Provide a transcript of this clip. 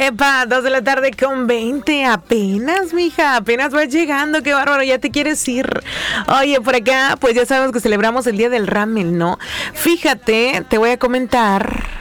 Epa, 2 de la tarde con 20. Apenas, mija, apenas vas llegando. Qué bárbaro, ya te quieres ir. Oye, por acá, pues ya sabemos que celebramos el Día del Ramen, ¿no? Fíjate, te voy a comentar